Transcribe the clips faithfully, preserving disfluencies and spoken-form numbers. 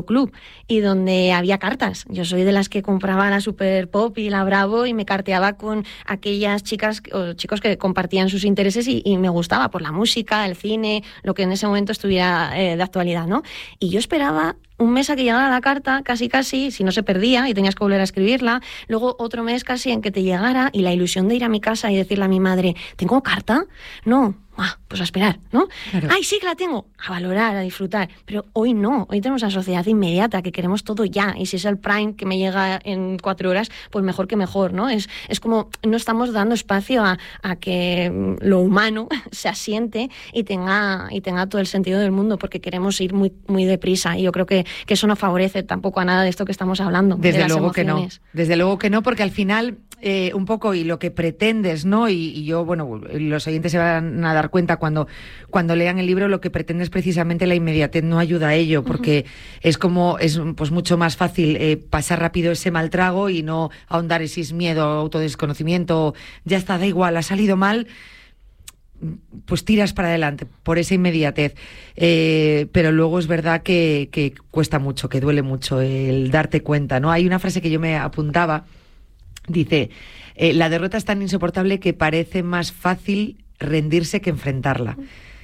club y donde había cartas. Yo soy de las que compraba la Super Pop y la Bravo y me carteaba con aquellas chicas o chicos que compartían sus intereses y, y me gustaba por la música, el cine, lo que en ese momento estuviera eh, de actualidad, ¿no? Y yo esperaba un mes a que llegara la carta, casi casi, si no se perdía y tenías que volver a escribirla, luego otro mes casi en que te llegara y la ilusión de ir a mi casa y decirle a mi madre, ¿tengo carta? No. Ah, pues a esperar, ¿no? Claro. ¡Ay, sí que la tengo! A valorar, a disfrutar. Pero hoy no, hoy tenemos una sociedad inmediata que queremos todo ya. Y si es el Prime que me llega en cuatro horas, pues mejor que mejor, ¿no? Es, es como no estamos dando espacio a, a que lo humano se asiente y tenga, y tenga todo el sentido del mundo, porque queremos ir muy, muy deprisa. Y yo creo que, que eso no favorece tampoco a nada de esto que estamos hablando. Desde de las luego emociones. que no. Desde luego que no, porque al final, eh, un poco, y lo que pretendes, ¿no? Y, y yo, bueno, los oyentes se van a dar cuenta cuando, cuando lean el libro, lo que pretende es precisamente la inmediatez, no ayuda a ello, porque uh-huh. es como, es pues mucho más fácil eh, pasar rápido ese mal trago y no ahondar en si es miedo, autodesconocimiento, ya está, da igual, ha salido mal, pues tiras para adelante por esa inmediatez. Eh, pero luego es verdad que, que cuesta mucho, que duele mucho el darte cuenta, ¿no? Hay una frase que yo me apuntaba, dice, eh, la derrota es tan insoportable que parece más fácil rendirse que enfrentarla.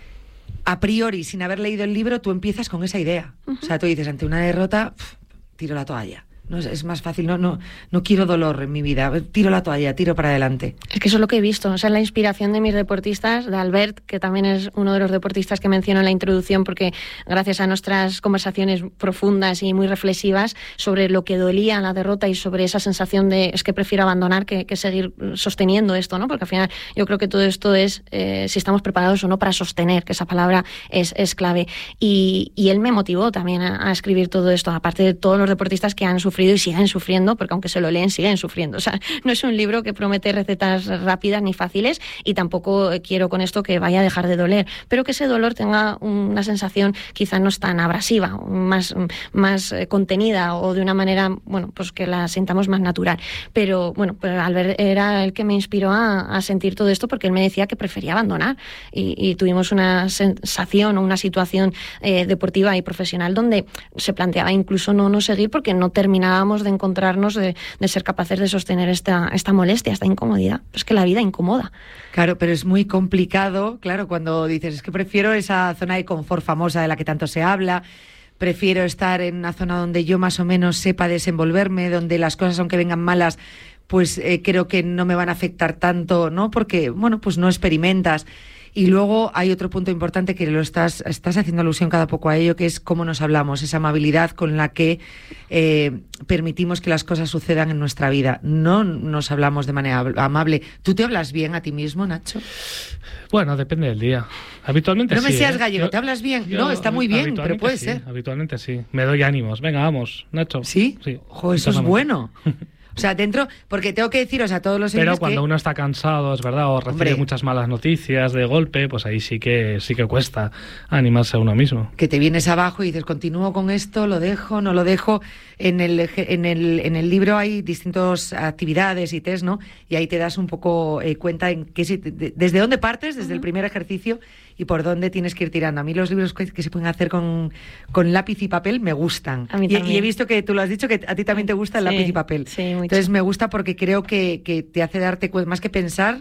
A priori, sin haber leído el libro, tú empiezas con esa idea. Uh-huh. O sea, tú dices, ante una derrota, pff, tiro la toalla. No, es más fácil, no, no, no quiero dolor en mi vida, tiro la toalla, tiro para adelante. Es que eso es lo que he visto, o sea, la inspiración de mis deportistas, de Albert, que también es uno de los deportistas que menciono en la introducción, porque gracias a nuestras conversaciones profundas y muy reflexivas sobre lo que dolía la derrota y sobre esa sensación de es que prefiero abandonar que, que seguir sosteniendo esto, ¿no? Porque al final yo creo que todo esto es eh, si estamos preparados o no para sostener, que esa palabra es, es clave. Y, y él me motivó también a, a escribir todo esto, aparte de todos los deportistas que han sufrido y siguen sufriendo, porque aunque se lo leen, siguen sufriendo. O sea, no es un libro que promete recetas rápidas ni fáciles y tampoco quiero con esto que vaya a dejar de doler, pero que ese dolor tenga una sensación quizá no tan abrasiva, más, más contenida o de una manera, bueno, pues que la sintamos más natural. Pero bueno, pues Albert era el que me inspiró a, a sentir todo esto porque él me decía que prefería abandonar y, y tuvimos una sensación o una situación eh, deportiva y profesional donde se planteaba incluso no, no seguir porque no terminaba de encontrarnos, de, de ser capaces de sostener esta, esta molestia, esta incomodidad. Es que la vida incomoda. Claro, pero es muy complicado, claro, cuando dices, es que prefiero esa zona de confort famosa de la que tanto se habla, prefiero estar en una zona donde yo más o menos sepa desenvolverme, donde las cosas, aunque vengan malas, pues eh, creo que no me van a afectar tanto, ¿no? Porque, bueno, pues no experimentas. Y luego hay otro punto importante que lo estás, estás haciendo alusión cada poco a ello, que es cómo nos hablamos, esa amabilidad con la que eh, permitimos que las cosas sucedan en nuestra vida. No nos hablamos de manera amable. ¿Tú te hablas bien a ti mismo, Nacho? Bueno, depende del día. Habitualmente sí. No me seas ¿eh? gallego, yo, ¿te hablas bien? Yo, no, está muy bien, pero puede sí, ser. Habitualmente sí. Me doy ánimos. Venga, vamos, Nacho. ¿Sí? Sí. Ojo, eso es bueno. O sea, dentro, porque tengo que deciros a todos los Pero cuando que... uno está cansado, es verdad, o recibe Hombre, muchas malas noticias de golpe, pues ahí sí que sí que cuesta animarse a uno mismo. Que te vienes abajo y dices, continúo con esto, lo dejo, no lo dejo. En el en el en el libro hay distintas actividades y test, ¿no? Y ahí te das un poco eh, cuenta en qué si, de, desde dónde partes, desde uh-huh. el primer ejercicio y por dónde tienes que ir tirando. A mí los libros que, que se pueden hacer con, con lápiz y papel me gustan. A mí y, y he visto que tú lo has dicho, que a ti también te gusta el sí, lápiz y papel. Sí, mucho. Entonces me gusta porque creo que, que te hace darte cuenta, más que pensar,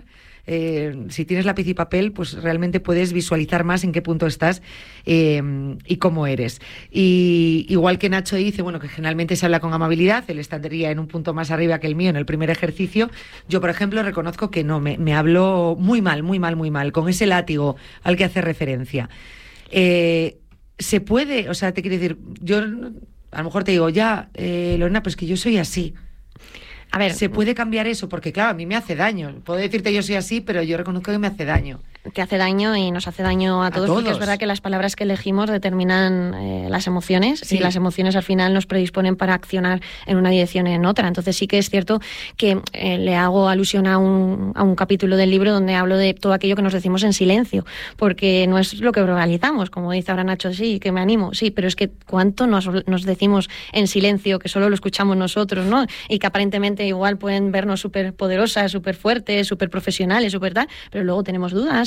eh, si tienes lápiz y papel, pues realmente puedes visualizar más en qué punto estás eh, y cómo eres. Y igual que Nacho dice, bueno, que generalmente se habla con amabilidad, él estaría en un punto más arriba que el mío en el primer ejercicio. Yo, por ejemplo, reconozco que no, me, me hablo muy mal, muy mal, muy mal, con ese látigo al que hace referencia. Eh, se puede, o sea, te quiero decir, yo a lo mejor te digo, ya, eh, Lorena, pues que yo soy así. A ver, ¿se puede cambiar eso? Porque claro, a mí me hace daño. Puedo decirte yo soy así, pero yo reconozco que me hace daño. Te hace daño y nos hace daño a todos, a todos. Porque es verdad que las palabras que elegimos determinan eh, las emociones sí. y las emociones al final nos predisponen para accionar en una dirección o en otra. Entonces sí que es cierto que eh, le hago alusión a un, a un capítulo del libro donde hablo de todo aquello que nos decimos en silencio, porque no es lo que verbalizamos, como dice ahora Nacho, sí, que me animo, sí, pero es que cuánto nos, nos decimos en silencio, que solo lo escuchamos nosotros, ¿no? Y que aparentemente igual pueden vernos súper poderosas, súper fuertes, súper profesionales, súper tal, pero luego tenemos dudas y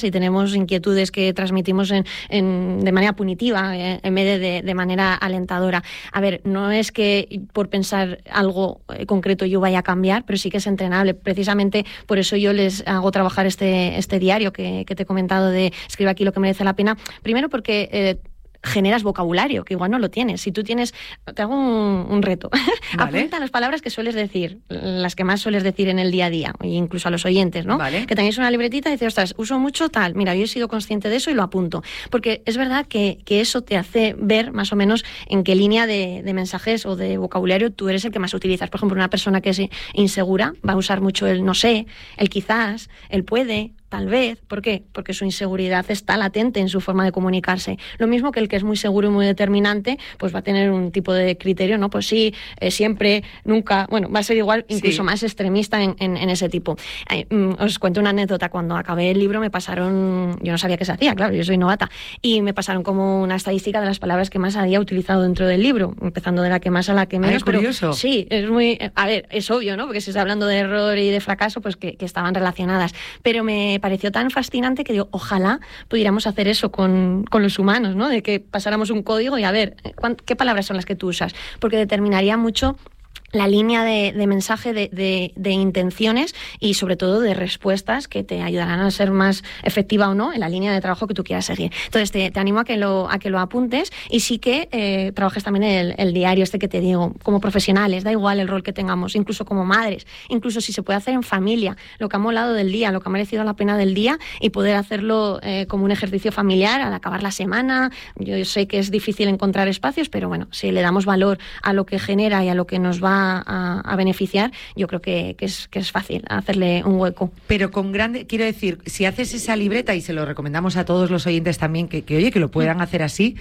y tenemos inquietudes que transmitimos en, en, de manera punitiva eh, en vez de, de, de manera alentadora. A ver, no es que por pensar algo eh, concreto yo vaya a cambiar, pero sí que es entrenable. Precisamente por eso yo les hago trabajar este, este diario que, que te he comentado de escribe aquí lo que merece la pena. Primero porque eh, generas vocabulario, que igual no lo tienes. Si tú tienes... Te hago un, un reto. Vale. Apunta las palabras que sueles decir, las que más sueles decir en el día a día, e incluso a los oyentes, ¿no? Vale. Que tenéis una libretita y dices, ostras, uso mucho tal. Mira, yo he sido consciente de eso y lo apunto. Porque es verdad que, que eso te hace ver más o menos en qué línea de, de mensajes o de vocabulario tú eres el que más utilizas. Por ejemplo, una persona que es insegura va a usar mucho el no sé, el quizás, el puede... Tal vez. ¿Por qué? Porque su inseguridad está latente en su forma de comunicarse. Lo mismo que el que es muy seguro y muy determinante, pues va a tener un tipo de criterio, ¿no? Pues sí, eh, siempre, nunca... Bueno, va a ser igual, incluso sí. más extremista en, en, en ese tipo. Eh, os cuento una anécdota. Cuando acabé el libro me pasaron... Yo no sabía qué se hacía, claro, yo soy novata. Y me pasaron como una estadística de las palabras que más había utilizado dentro del libro, empezando de la que más a la que menos. Ay, curioso. Pero, sí, es muy... A ver, es obvio, ¿no? Porque si está hablando de error y de fracaso, pues que, que estaban relacionadas. Pero me pareció tan fascinante que digo, ojalá pudiéramos hacer eso con, con los humanos, ¿no? De que pasáramos un código y a ver, ¿qué palabras son las que tú usas? Porque determinaría mucho la línea de, de mensaje, de, de, de intenciones y sobre todo de respuestas que te ayudarán a ser más efectiva o no en la línea de trabajo que tú quieras seguir. Entonces te, te animo a que lo a que lo apuntes y sí que eh, trabajes también el, el diario este que te digo, como profesionales, da igual el rol que tengamos, incluso como madres, incluso si se puede hacer en familia, lo que ha molado del día, lo que ha merecido la pena del día y poder hacerlo eh, como un ejercicio familiar al acabar la semana. Yo sé que es difícil encontrar espacios, pero bueno, si le damos valor a lo que genera y a lo que nos va A, a beneficiar, yo creo que, que, es, que es fácil hacerle un hueco. Pero con grande, quiero decir, si haces esa libreta, y se lo recomendamos a todos los oyentes también, que, que oye, que lo puedan mm. hacer así,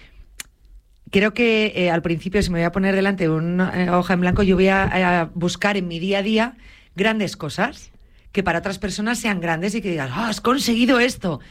creo que eh, al principio, si me voy a poner delante una eh, hoja en blanco, yo voy a, a buscar en mi día a día grandes cosas, que para otras personas sean grandes y que digas, ¡oh, has conseguido esto!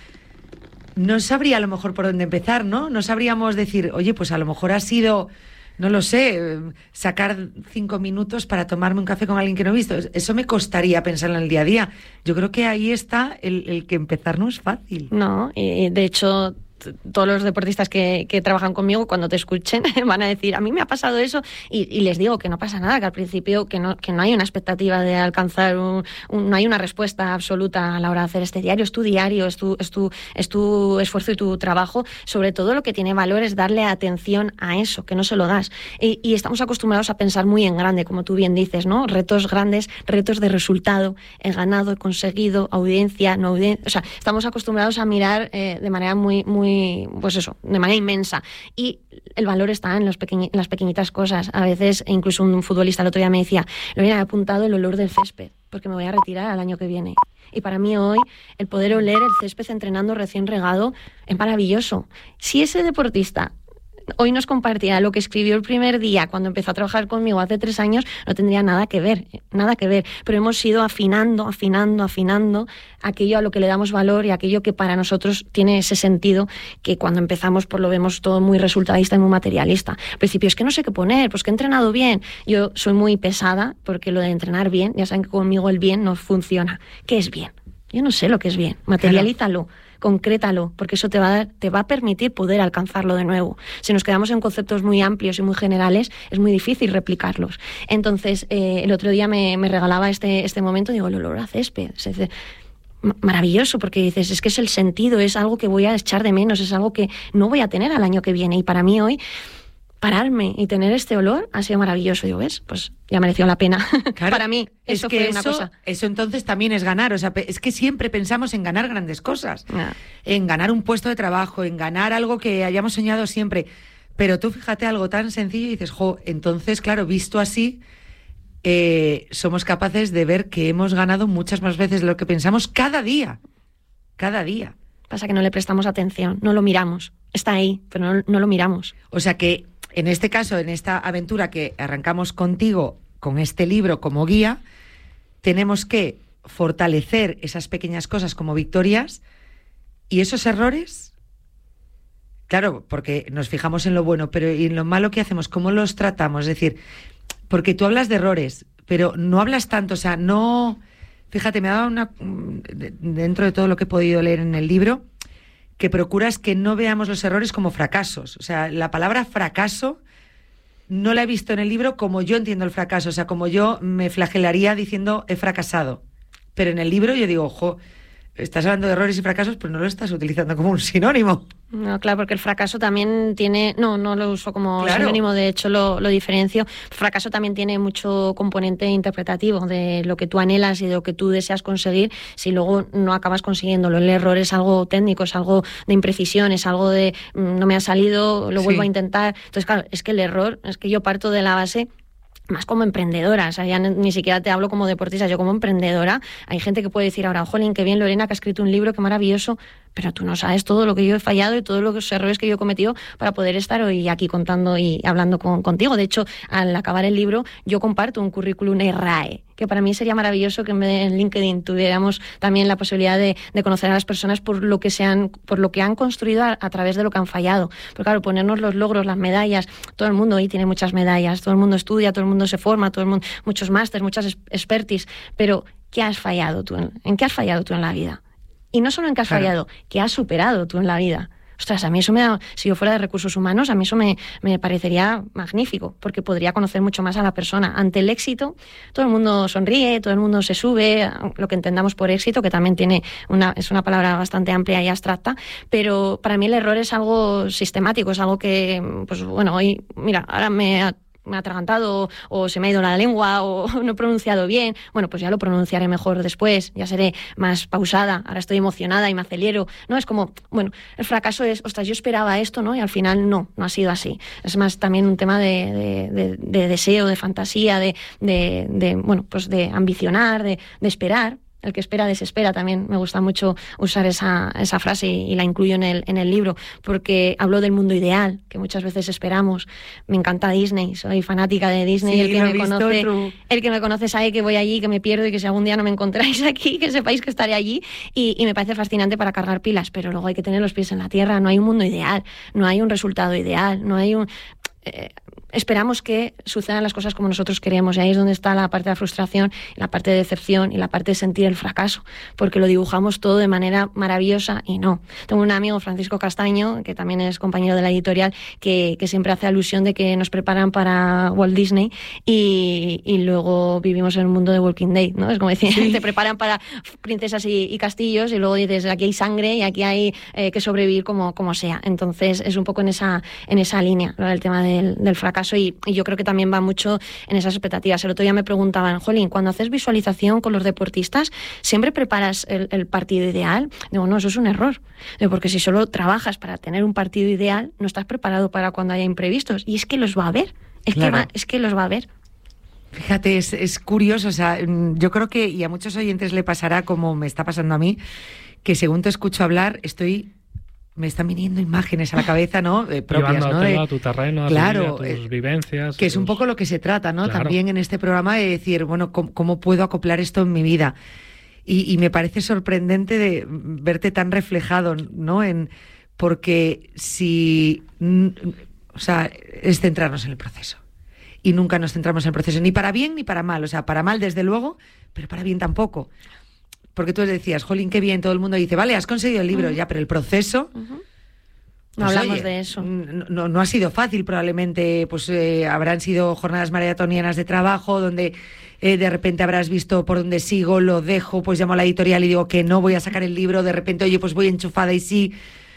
No sabría a lo mejor por dónde empezar, ¿no? No sabríamos decir, oye, pues a lo mejor ha sido... No lo sé, sacar cinco minutos para tomarme un café con alguien que no he visto. Eso me costaría pensarlo en el día a día. Yo creo que ahí está el, el que empezar no es fácil. No, y de hecho... todos los deportistas que, que trabajan conmigo, cuando te escuchen, van a decir, a mí me ha pasado eso, y, y les digo que no pasa nada, que al principio que no, que no hay una expectativa de alcanzar, un, un, no hay una respuesta absoluta a la hora de hacer este diario, es tu diario, es tu, es tu, es tu esfuerzo y tu trabajo. Sobre todo lo que tiene valor es darle atención a eso, que no se lo das. Y, y estamos acostumbrados a pensar muy en grande, como tú bien dices, ¿no? Retos grandes, retos de resultado, he ganado, he conseguido, audiencia, no audiencia, o sea, estamos acostumbrados a mirar eh, de manera muy, muy pues eso, de manera inmensa. Y el valor está en, los pequeñi- en las pequeñitas cosas. A veces, incluso un futbolista el otro día me decía, lo había apuntado el olor del césped, porque me voy a retirar al año que viene. Y para mí hoy, el poder oler el césped entrenando recién regado es maravilloso. Si ese deportista hoy nos compartiera lo que escribió el primer día cuando empezó a trabajar conmigo hace tres años, no tendría nada que ver, nada que ver. Pero hemos ido afinando, afinando, afinando aquello a lo que le damos valor y aquello que para nosotros tiene ese sentido que cuando empezamos pues lo vemos todo muy resultadista y muy materialista. Al principio es que no sé qué poner, pues que he entrenado bien. Yo soy muy pesada porque lo de entrenar bien, ya saben que conmigo el bien no funciona. ¿Qué es bien? Yo no sé lo que es bien. Materialízalo. Claro. Concrétalo, porque eso te va a dar, te va a permitir poder alcanzarlo de nuevo. Si nos quedamos en conceptos muy amplios y muy generales, es muy difícil replicarlos. Entonces, eh, el otro día me, me regalaba este, este momento, digo, el olor a césped. Se dice, maravilloso, porque dices, es que es el sentido, es algo que voy a echar de menos, es algo que no voy a tener al año que viene. Y para mí hoy, pararme y tener este olor ha sido maravilloso. Digo, ¿ves? Pues ya mereció la pena. Claro, para mí, eso es que fue una eso, cosa. Eso entonces también es ganar. O sea, es que siempre pensamos en ganar grandes cosas. Ah. En ganar un puesto de trabajo, en ganar algo que hayamos soñado siempre. Pero tú fíjate algo tan sencillo y dices, jo, entonces, claro, visto así, eh, somos capaces de ver que hemos ganado muchas más veces de lo que pensamos cada día. Cada día. Pasa que no le prestamos atención, no lo miramos. Está ahí, pero no, no lo miramos. O sea que en este caso, en esta aventura que arrancamos contigo, con este libro como guía, tenemos que fortalecer esas pequeñas cosas como victorias y esos errores, claro, porque nos fijamos en lo bueno, pero ¿y en lo malo que hacemos? ¿Cómo los tratamos? Es decir, porque tú hablas de errores, pero no hablas tanto, o sea, no, Fíjate, me ha dado una... Dentro de todo lo que he podido leer en el libro, que procuras que no veamos los errores como fracasos. O sea, la palabra fracaso no la he visto en el libro como yo entiendo el fracaso. O sea, como yo me flagelaría diciendo he fracasado. Pero en el libro yo digo, ojo, estás hablando de errores y fracasos, pero no lo estás utilizando como un sinónimo. No, claro, porque el fracaso también tiene... No, no lo uso como claro. sinónimo, de hecho lo, lo diferencio. El fracaso también tiene mucho componente interpretativo de lo que tú anhelas y de lo que tú deseas conseguir, si luego no acabas consiguiéndolo. El error es algo técnico, es algo de imprecisión, es algo de no me ha salido, lo vuelvo sí. a intentar. Entonces, claro, es que el error, es que yo parto de la base... más como emprendedora, o sea, ya ni siquiera te hablo como deportista, yo como emprendedora. Hay gente que puede decir ahora, jolín, qué bien Lorena, que ha escrito un libro, qué maravilloso, pero tú no sabes todo lo que yo he fallado y todos los errores que yo he cometido para poder estar hoy aquí contando y hablando con, contigo. De hecho, al acabar el libro, yo comparto un currículum R A E, que para mí sería maravilloso que en LinkedIn tuviéramos también la posibilidad de, de conocer a las personas por lo que sean, por lo que han construido a, a través de lo que han fallado. Porque claro, ponernos los logros, las medallas, todo el mundo hoy tiene muchas medallas, todo el mundo estudia, todo el mundo se forma, todo el mundo, muchos másters, muchas expertise, pero ¿qué has fallado tú? En, ¿En qué has fallado tú en la vida? Y no solo en qué has claro. fallado, ¿qué has superado tú en la vida? Ostras, a mí eso me da, si yo fuera de recursos humanos, a mí eso me, me parecería magnífico, porque podría conocer mucho más a la persona. Ante el éxito, todo el mundo sonríe, todo el mundo se sube, lo que entendamos por éxito, que también tiene una, es una palabra bastante amplia y abstracta, pero para mí el error es algo sistemático, es algo que, pues bueno, hoy, mira, ahora me ha me ha atragantado o, o se me ha ido la lengua o no he pronunciado bien, bueno, pues ya lo pronunciaré mejor después, ya seré más pausada, ahora estoy emocionada y me acelero, ¿no? Es como, bueno, el fracaso es, ostras, yo esperaba esto, ¿no? Y al final no, no ha sido así. Es más también un tema de, de, de, de deseo, de fantasía, de, de, de, bueno, pues de ambicionar, de, de esperar. El que espera desespera, también me gusta mucho usar esa, esa frase y, y la incluyo en el, en el libro, porque hablo del mundo ideal, que muchas veces esperamos. Me encanta Disney, soy fanática de Disney, sí, el que me conoce, otro. el que me conoce sabe que voy allí, que me pierdo y que si algún día no me encontráis aquí, que sepáis que estaré allí, y, y me parece fascinante para cargar pilas, pero luego hay que tener los pies en la tierra, no hay un mundo ideal, no hay un resultado ideal, no hay un... Eh, esperamos que sucedan las cosas como nosotros queremos, y ahí es donde está la parte de la frustración, la parte de decepción y la parte de sentir el fracaso, porque lo dibujamos todo de manera maravillosa y no. Tengo un amigo, Francisco Castaño, que también es compañero de la editorial, que, que siempre hace alusión de que nos preparan para Walt Disney y, y luego vivimos en un mundo de Walking Dead, ¿no? Es como decir, sí. te preparan para princesas y, y castillos y luego dices, aquí hay sangre y aquí hay eh, que sobrevivir como, como sea. Entonces es un poco en esa, en esa línea, ¿no? El tema del, del fracaso. Y, y yo creo que también va mucho en esas expectativas. El otro día me preguntaban, Jolín, cuando haces visualización con los deportistas, ¿siempre preparas el, el partido ideal? Digo, no, eso es un error. Digo, porque si solo trabajas para tener un partido ideal, no estás preparado para cuando haya imprevistos. Y es que los va a haber. Es, claro. que, va, es que los va a haber. Fíjate, es, es curioso. O sea, yo creo que, y a muchos oyentes le pasará como me está pasando a mí, que según te escucho hablar, estoy... me están viniendo imágenes a la cabeza, ¿no? Eh, propias, ¿no? De, a tu terreno, a, claro, tu vida, a tus eh, vivencias. Que es tus... un poco lo que se trata, ¿no? Claro. También en este programa de decir, bueno, ¿cómo, cómo puedo acoplar esto en mi vida? Y, y me parece sorprendente de verte tan reflejado, ¿no? En, porque si... O sea, es centrarnos en el proceso. Y nunca nos centramos en el proceso, ni para bien ni para mal. O sea, para mal, desde luego, pero para bien tampoco. Porque tú decías, jolín, qué bien, todo el mundo dice, vale, has conseguido el libro, uh-huh. ya, pero el proceso... Uh-huh. No pues, hablamos oye, de eso. No, no, no ha sido fácil, probablemente, pues eh, habrán sido jornadas maratonianas de trabajo, donde eh, de repente habrás visto por dónde sigo, lo dejo, pues llamo a la editorial y digo que no voy a sacar el libro, de repente, oye, pues voy enchufada y sí...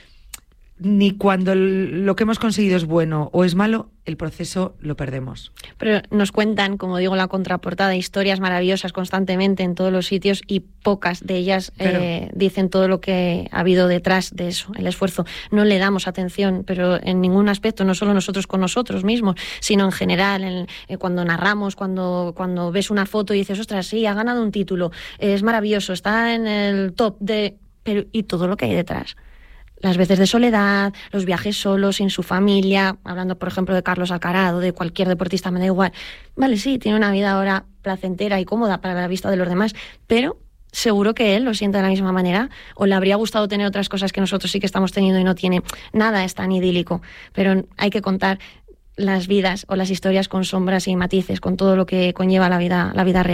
Ni cuando el, lo que hemos conseguido es bueno o es malo, el proceso lo perdemos. Pero nos cuentan, como digo, la contraportada, historias maravillosas constantemente en todos los sitios y pocas de ellas pero, eh, dicen todo lo que ha habido detrás de eso, el esfuerzo. No le damos atención, pero en ningún aspecto, no solo nosotros con nosotros mismos, sino en general, en, eh, cuando narramos, cuando, cuando ves una foto y dices, ostras, sí, ha ganado un título, eh, es maravilloso, está en el top de... Pero, ¿y todo lo que hay detrás? Las veces de soledad, los viajes solos, sin su familia, hablando por ejemplo de Carlos Alcaraz o de cualquier deportista, me da igual. Vale, sí, tiene una vida ahora placentera y cómoda para la vista de los demás, pero seguro que él lo siente de la misma manera o le habría gustado tener otras cosas que nosotros sí que estamos teniendo y no tiene. Nada es tan idílico, pero hay que contar las vidas o las historias con sombras y matices, con todo lo que conlleva la vida, la vida real.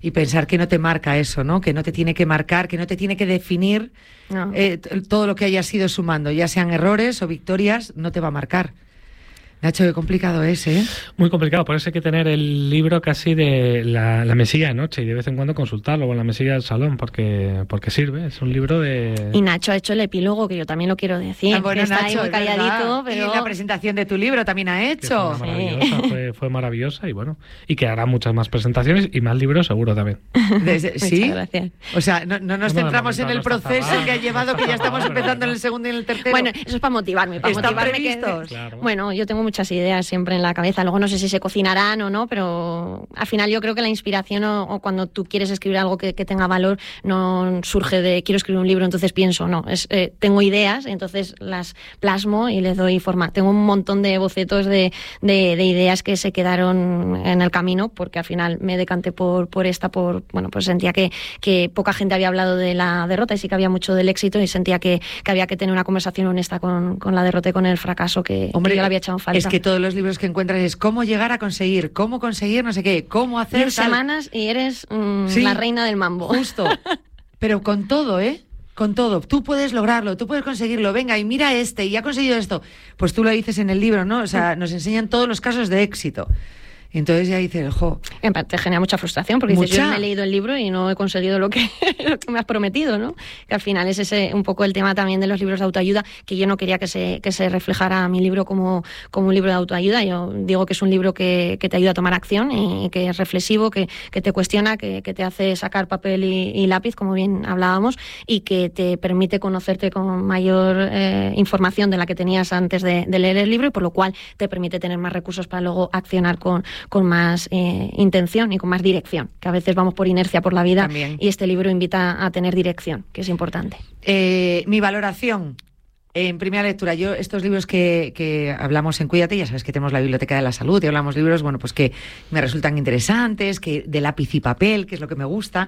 y pensar que no te marca eso, ¿no? Que no te tiene que marcar, que no te tiene que definir no. eh, todo lo que hayas ido sumando, ya sean errores o victorias, no te va a marcar. Nacho, qué complicado es, ¿eh? Muy complicado, por eso hay que tener el libro casi de la, la mesilla de noche y de vez en cuando consultarlo o en la mesilla del salón, porque porque sirve, es un libro de... Y Nacho ha hecho el epílogo, que yo también lo quiero decir, ah, bueno, que está Nacho, ahí muy calladito, pero... Y la presentación de tu libro también ha hecho. Fue maravillosa, sí. fue, fue maravillosa y bueno, y que hará muchas más presentaciones y más libros seguro también. Desde, ¿sí? Muchas gracias. O sea, no, no nos no, centramos no, no, en el proceso cerrado, que ha llevado, que ya estamos empezando en el segundo y en el tercero. Bueno, eso es para motivarme, para ¿Están motivarme previstos? Que... Claro. Bueno, yo tengo muchas ideas siempre en la cabeza, luego no sé si se cocinarán o no, pero al final yo creo que la inspiración o, o cuando tú quieres escribir algo que, que tenga valor no surge de quiero escribir un libro, entonces pienso, no, es eh, tengo ideas, entonces las plasmo y les doy forma. Tengo un montón de bocetos de, de, de ideas que se quedaron en el camino, porque al final me decanté por, por esta, por bueno, pues sentía que, que poca gente había hablado de la derrota y sí que había mucho del éxito y sentía que, que había que tener una conversación honesta con, con la derrota y con el fracaso que, Hombre, que yo le había echado en falta. Es que todos los libros que encuentras es cómo llegar a conseguir, cómo conseguir no sé qué, cómo hacer Diez tal... semanas y eres mmm, sí, la reina del mambo. Justo, pero con todo, ¿eh? Con todo. Tú puedes lograrlo, tú puedes conseguirlo, venga, y mira este, y ha conseguido esto. Pues tú lo dices en el libro, ¿no? O sea, nos enseñan todos los casos de éxito. Y entonces ya dices, jo... Te genera mucha frustración porque dices, yo me he leído el libro y no he conseguido lo que, lo que me has prometido, ¿no? Que al final es ese un poco el tema también de los libros de autoayuda, que yo no quería que se, que se reflejara mi libro como, como un libro de autoayuda. Yo digo que es un libro que, que te ayuda a tomar acción y que es reflexivo, que, que te cuestiona, que, que te hace sacar papel y, y lápiz, como bien hablábamos, y que te permite conocerte con mayor eh, información de la que tenías antes de, de leer el libro y por lo cual te permite tener más recursos para luego accionar con con más eh, intención y con más dirección, que a veces vamos por inercia por la vida. También. Y este libro invita a tener dirección, que es importante. Eh, mi valoración en primera lectura, yo estos libros que, que hablamos en Cuídate, ya sabes que tenemos la Biblioteca de la Salud y hablamos libros, bueno, pues que me resultan interesantes, que de lápiz y papel, que es lo que me gusta,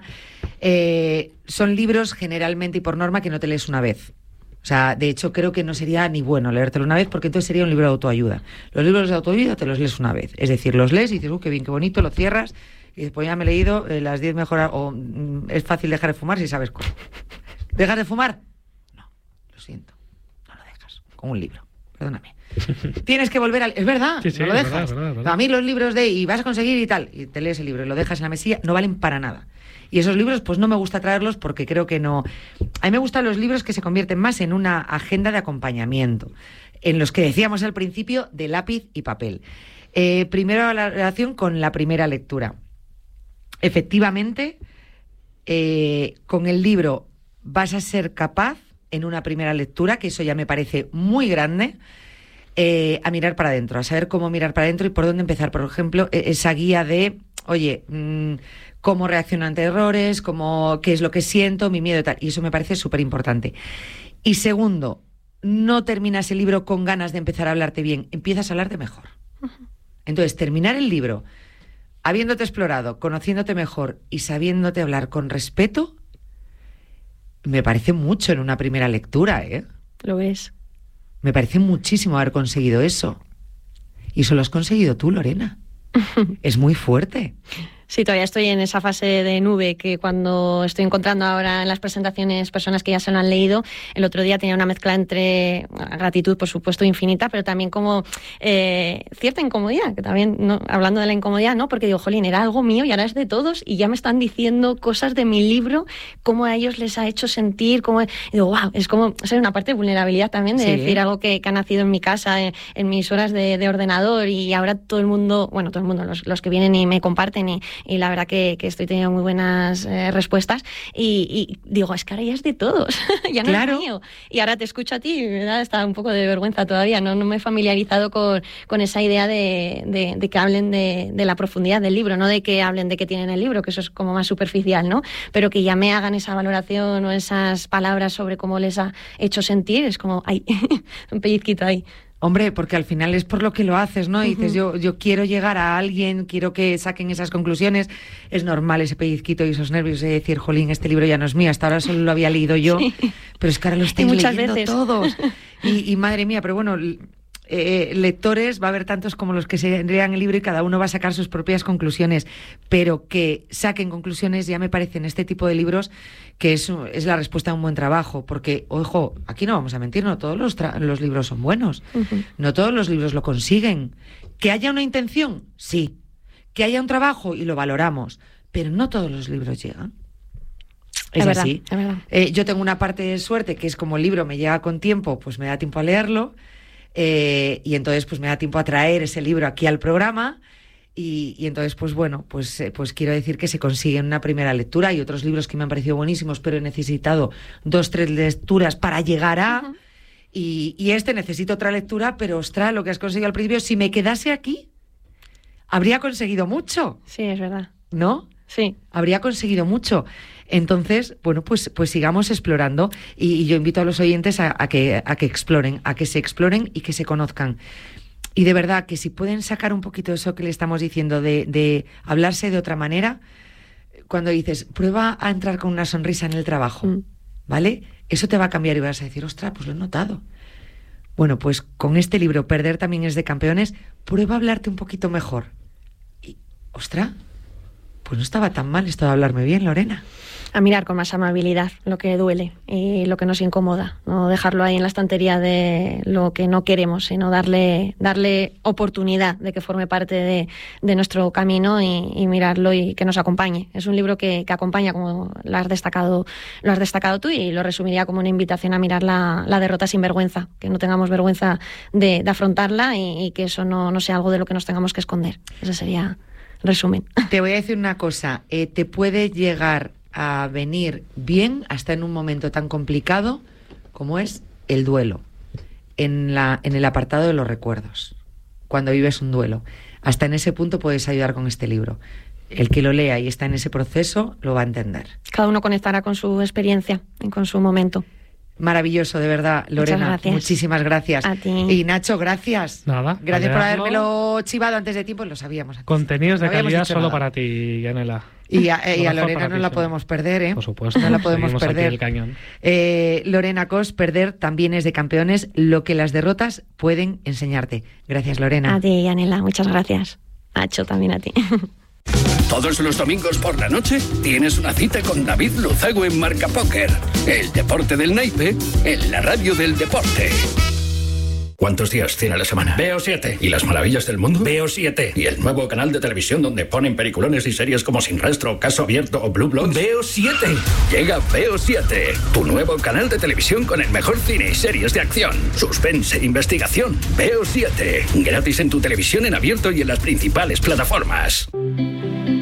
eh, son libros generalmente y por norma que no te lees una vez. O sea, de hecho, creo que no sería ni bueno leértelo una vez porque entonces sería un libro de autoayuda. Los libros de autoayuda te los lees una vez. Es decir, los lees y dices, ¡uh, qué bien, qué bonito! Lo cierras y después ya me he leído eh, las diez mejores... O mm, es fácil dejar de fumar si sabes cómo. ¿Dejas de fumar? No, lo siento. No lo dejas. Con un libro. Perdóname. Tienes que volver al... Es verdad, sí, sí, no lo dejas. Verdad, verdad, verdad. A mí los libros de... Y vas a conseguir y tal. Y te lees el libro y lo dejas en la mesilla. No valen para nada. Y esos libros, pues no me gusta traerlos porque creo que no... A mí me gustan los libros que se convierten más en una agenda de acompañamiento, en los que decíamos al principio de lápiz y papel. Eh, primero la relación con la primera lectura. Efectivamente, eh, con el libro vas a ser capaz, en una primera lectura, que eso ya me parece muy grande, eh, a mirar para adentro, a saber cómo mirar para adentro y por dónde empezar. Por ejemplo, esa guía de, oye... Mmm, cómo reacciono ante errores, cómo, qué es lo que siento, mi miedo y tal. Y eso me parece súper importante. Y segundo, no terminas el libro con ganas de empezar a hablarte bien, empiezas a hablarte mejor. Entonces, terminar el libro habiéndote explorado, conociéndote mejor y sabiéndote hablar con respeto, me parece mucho en una primera lectura, ¿eh? Lo ves. Me parece muchísimo haber conseguido eso. Y eso lo has conseguido tú, Lorena. Es muy fuerte. Sí, todavía estoy en esa fase de nube que cuando estoy encontrando ahora en las presentaciones personas que ya se lo han leído, el otro día tenía una mezcla entre gratitud, por supuesto, infinita, pero también como eh, cierta incomodidad, que también, ¿no? Hablando de la incomodidad, ¿no? Porque digo, jolín, era algo mío y ahora es de todos y ya me están diciendo cosas de mi libro, cómo a ellos les ha hecho sentir, cómo... Y digo, wow, es como, o sea, una parte de vulnerabilidad también, de sí, decir algo que, que ha nacido en mi casa, en, en mis horas de, de ordenador y ahora todo el mundo, bueno, todo el mundo, los, los que vienen y me comparten y y la verdad que, que estoy teniendo muy buenas eh, respuestas y, y digo, es que ahora ya es de todos, ya no claro. es mío. Y ahora te escucho a ti y me da hasta un poco de vergüenza todavía, no, no me he familiarizado con, con esa idea de, de, de que hablen de, de la profundidad del libro, no de que hablen de qué tienen el libro, que eso es como más superficial, ¿no? Pero que ya me hagan esa valoración o esas palabras sobre cómo les ha hecho sentir, es como, ay, un pellizquito ahí. Hombre, porque al final es por lo que lo haces, ¿no? Y dices, uh-huh. yo, yo quiero llegar a alguien, quiero que saquen esas conclusiones. Es normal ese pellizquito y esos nervios de decir, jolín, este libro ya no es mío, hasta ahora solo lo había leído yo, sí. pero es que ahora lo estáis leyendo veces. todos. Y, y madre mía, pero bueno, eh, lectores, va a haber tantos como los que se lean el libro y cada uno va a sacar sus propias conclusiones, pero que saquen conclusiones ya me parece en este tipo de libros que es, es la respuesta a un buen trabajo, porque, ojo, aquí no vamos a mentir, no todos los, tra- los libros son buenos, uh-huh. no todos los libros lo consiguen. ¿Que haya una intención? Sí. ¿Que haya un trabajo? Y lo valoramos, pero no todos los libros llegan. Es, es verdad, así. Es verdad. Eh, yo tengo una parte de suerte que es como el libro me llega con tiempo, pues me da tiempo a leerlo. Eh, y entonces pues me da tiempo a traer ese libro aquí al programa y, y entonces pues bueno pues, eh, pues quiero decir que se consigue en una primera lectura. Hay otros libros que me han parecido buenísimos pero he necesitado dos, tres lecturas para llegar a uh-huh. y, y este necesito otra lectura, pero ostras, lo que has conseguido al principio, si me quedase aquí habría conseguido mucho. Sí, es verdad. ¿No? Sí. Habría conseguido mucho. Entonces, bueno, pues, pues sigamos explorando y, y yo invito a los oyentes a, a, que, a que exploren, a que se exploren y que se conozcan. Y de verdad que si pueden sacar un poquito de eso que le estamos diciendo, de, de hablarse de otra manera, cuando dices, prueba a entrar con una sonrisa en el trabajo, mm. ¿vale? Eso te va a cambiar y vas a decir, ostras, pues lo he notado. Bueno, pues con este libro, Perder también es de campeones, prueba a hablarte un poquito mejor. Y, ostras, pues no estaba tan mal esto de hablarme bien, Lorena. A mirar con más amabilidad lo que duele y lo que nos incomoda, no dejarlo ahí en la estantería de lo que no queremos, sino darle darle oportunidad de que forme parte de, de nuestro camino y, y mirarlo y que nos acompañe. Es un libro que, que acompaña, como lo has destacado, lo has destacado tú, y lo resumiría como una invitación a mirar la, la derrota sin vergüenza, que no tengamos vergüenza de, de afrontarla y, y que eso no, no sea algo de lo que nos tengamos que esconder. Ese sería el resumen. Te voy a decir una cosa, eh, te puede llegar a venir bien hasta en un momento tan complicado como es el duelo, en la en el apartado de los recuerdos, cuando vives un duelo. Hasta en ese punto puedes ayudar con este libro. El que lo lea y está en ese proceso lo va a entender. Cada uno conectará con su experiencia y con su momento. Maravilloso, de verdad, Lorena. Gracias. Muchísimas gracias. A ti. Y Nacho, gracias. Nada. Gracias por habérmelo chivado antes de tiempo, lo sabíamos. Antes. Contenidos de calidad solo nada. para ti, Yanela. Y a, eh, y a Lorena no la ti, podemos perder, ¿eh? Por supuesto. No la podemos Seguimos perder. Aquí el cañón. Eh, Lorena Cos, Perder también es de campeones, lo que las derrotas pueden enseñarte. Gracias, Lorena. A ti, Yanela, muchas gracias. Nacho, también a ti. Todos los domingos por la noche tienes una cita con David Luzago en Marca Póker. El deporte del naipe en la radio del deporte. ¿Cuántos días tiene la semana? Veo siete. ¿Y las maravillas del mundo? Veo siete. ¿Y el nuevo canal de televisión donde ponen peliculones y series como Sin Rastro, Caso Abierto o Blue Bloods? Veo siete. Llega Veo siete, tu nuevo canal de televisión con el mejor cine y series de acción, suspense, investigación. Veo siete. Gratis en tu televisión en abierto y en las principales plataformas.